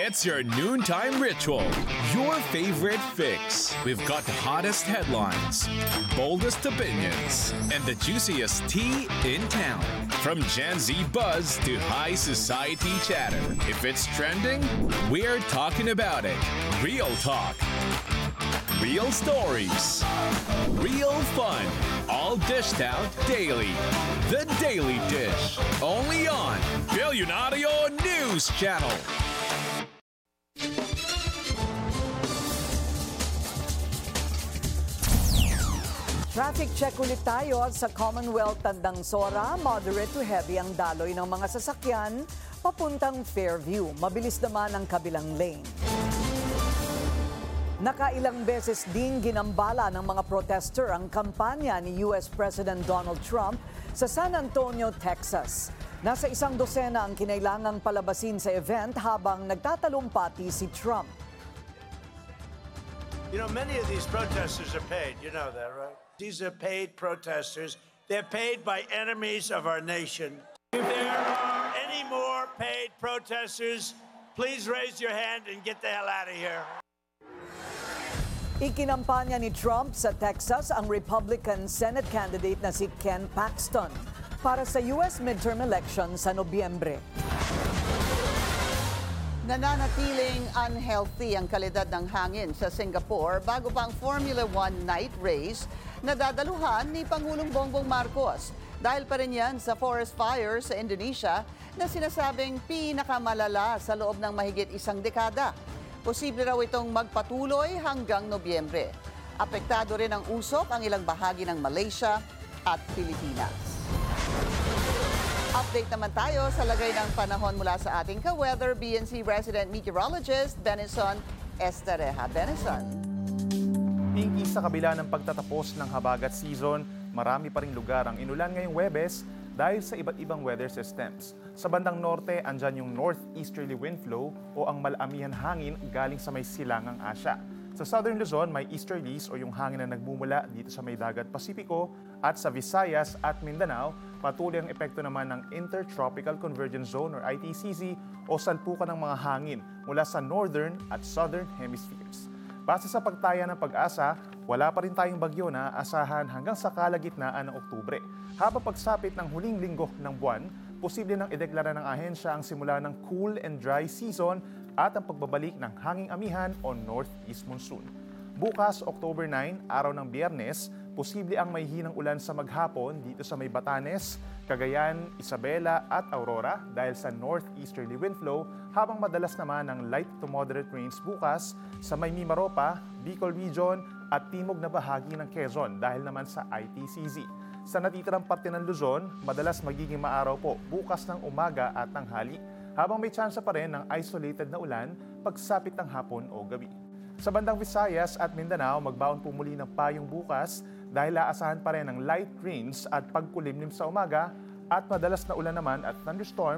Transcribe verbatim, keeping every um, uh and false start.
It's your noontime ritual, your favorite fix. We've got the hottest headlines, boldest opinions, and the juiciest tea in town. From Gen Z buzz to high society chatter. If it's trending, we're talking about it. Real talk. Real stories. Real fun. All dished out daily. The Daily Dish. Only on Billionario News Channel. Traffic check ulit tayo sa Commonwealth Tandang Sora. Moderate to heavy ang daloy ng mga sasakyan papuntang Fairview. Mabilis naman ang kabilang lane. Nakailang beses din ginambala ng mga protester ang kampanya ni U S President Donald Trump sa San Antonio, Texas. Nasa isang dosena ang kinailangang palabasin sa event habang nagtatalumpati si Trump. You know, many of these protesters are paid. You know that, right? These are paid protesters. They're paid by enemies of our nation. If there are any more paid protesters, please raise your hand and get the hell out of here. Ikinampanya ni Trump sa Texas ang Republican Senate candidate na si Ken Paxton para sa U S midterm election sa Nobyembre. Nananatiling unhealthy ang kalidad ng hangin sa Singapore bago pa ang Formula One night race na dadaluhan ni Pangulong Bongbong Marcos. Dahil pa rin yan sa forest fires sa Indonesia na sinasabing pinakamalala sa loob ng mahigit isang dekada. Posible raw itong magpatuloy hanggang Nobyembre. Apektado rin ang usok ang ilang bahagi ng Malaysia at Pilipinas. Update naman tayo sa lagay ng panahon mula sa ating ka-weather B N C resident meteorologist Benison Estereja. Benison. Pinky, sa kabila ng pagtatapos ng habagat season, marami pa ring lugar ang inulan ngayong Huwebes dahil sa iba't ibang weather systems. Sa bandang norte, andyan yung northeasterly wind flow o ang malamihan hangin galing sa may silangang Asya. Sa Southern Luzon, may easterlies o yung hangin na nagmumula dito sa may dagat Pasipiko, at sa Visayas at Mindanao, patuloy ang epekto naman ng Intertropical Convergence Zone or I T C Z o salpukan ng mga hangin mula sa northern at southern hemispheres. Base sa pagtaya ng Pag-asa, wala pa rin tayong bagyo na asahan hanggang sa kalagitnaan ng Oktubre. Habang pagsapit ng huling linggo ng buwan, posible nang ideklara ng ahensya ang simula ng cool and dry season at ang pagbabalik ng hanging amihan o northeast monsoon. Bukas, October nine, araw ng Biyernes, posible ang may hinang ulan sa maghapon dito sa may Batanes, Cagayan, Isabela at Aurora dahil sa northeasterly wind flow, habang madalas naman ang light to moderate rains bukas sa may Mimaropa, Bicol Region at timog na bahagi ng Quezon dahil naman sa I T C Z. Sa natitirang parte ng Luzon, madalas magiging maaraw po bukas ng umaga at tanghali, habang may tsansa pa rin ng isolated na ulan pagsapit ng hapon o gabi. Sa bandang Visayas at Mindanao, magbaon po muli ng payong bukas dahil aasahan pa rin ng light rains at pagkulimlim sa umaga at madalas na ulan naman at thunderstorm